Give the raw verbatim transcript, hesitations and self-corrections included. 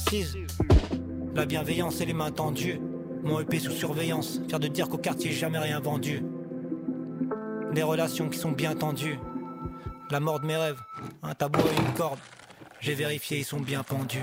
convoitise. La bienveillance et les mains tendues. Mon E P sous surveillance, fier de dire qu'au quartier jamais rien vendu. Des relations qui sont bien tendues. La mort de mes rêves, un tabou et une corde. J'ai vérifié, ils sont bien pendus.